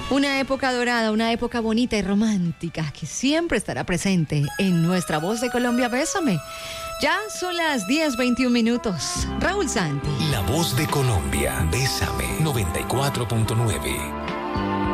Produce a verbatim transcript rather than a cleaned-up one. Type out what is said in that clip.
Una época dorada, una época bonita y romántica que siempre estará presente en nuestra Voz de Colombia. Bésame. Ya son las diez veintiún minutos. Raúl Santi. La Voz de Colombia. Bésame. noventa y cuatro punto nueve.